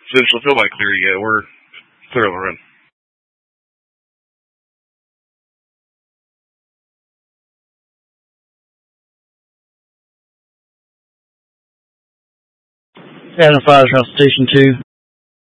Central fill light clear yet. We're clear on the run. Admiral 5 is around Station 2.